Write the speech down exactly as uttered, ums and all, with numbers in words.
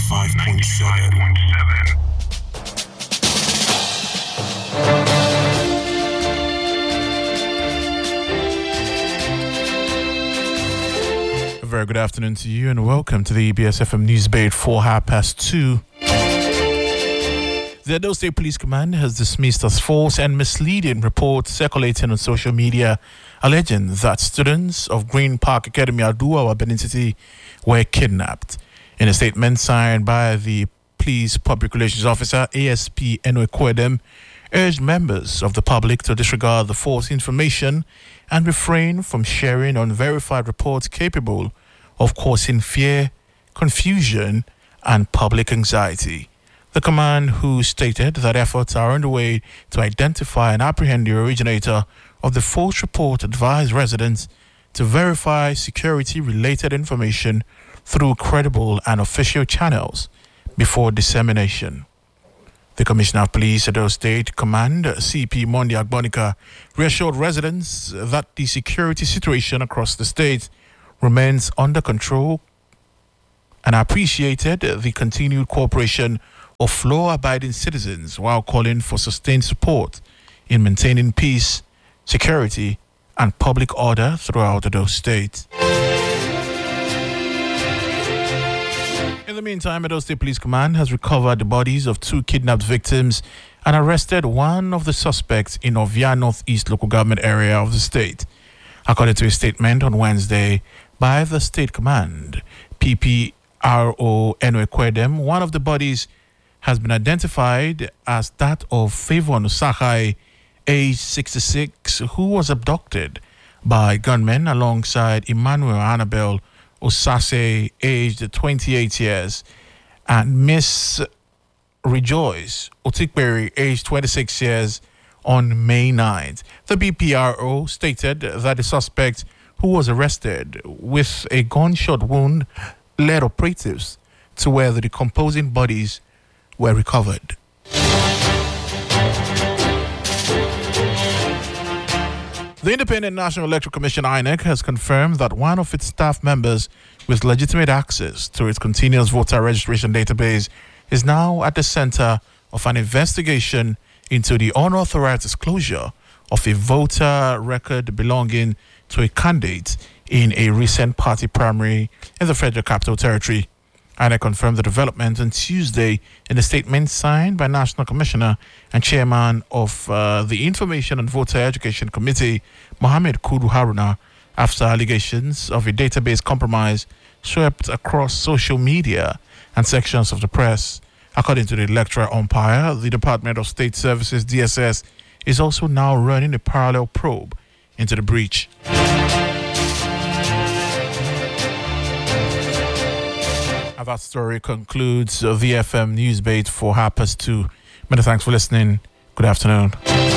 ninety-five point seven. A very good afternoon to you and welcome to the E B S F M News Beat for half past two. The Edo State Police Command has dismissed as false and misleading reports circulating on social media alleging that students of Green Park Academy Aduawa Benin City were kidnapped. In a statement signed by the Police Public Relations Officer, A S P Eno Ekwedem, urged members of the public to disregard the false information and refrain from sharing unverified reports capable of causing fear, confusion, and public anxiety. The command, who stated that efforts are underway to identify and apprehend the originator of the false report, advised residents to verify security-related information through credible and official channels before dissemination. The Commissioner of Police, Edo State Command, C P Mondi Agbonika, reassured residents that the security situation across the state remains under control and appreciated the continued cooperation of law-abiding citizens while calling for sustained support in maintaining peace, security, and public order throughout Edo State. In the meantime, Edo State Police Command has recovered the bodies of two kidnapped victims and arrested one of the suspects in Ovia Northeast local government area of the state. According to a statement on Wednesday by the State Command, P P R O Eno Ekwedem, one of the bodies has been identified as that of Favon Usahai, age sixty-six, who was abducted by gunmen alongside Emmanuel Annabelle Osase, aged twenty-eight years, and Miss Rejoice Otikberry, aged twenty-six years, on May ninth. The B P R O stated that the suspect, who was arrested with a gunshot wound, led operatives to where the decomposing bodies were recovered. The Independent National Electoral Commission, I N E C, has confirmed that one of its staff members with legitimate access to its continuous voter registration database is now at the center of an investigation into the unauthorized disclosure of a voter record belonging to a candidate in a recent party primary in the Federal Capital Territory. I N E C confirmed the development on Tuesday in a statement signed by National Commissioner and Chairman of uh, the Information and Voter Education Committee, Mohammed Kudu Haruna, after allegations of a database compromise swept across social media and sections of the press. According to the electoral umpire, the Department of State Services, D S S, is also now running a parallel probe into the breach. That story concludes the V F M News Beat for half past two. Many thanks for listening. Good afternoon.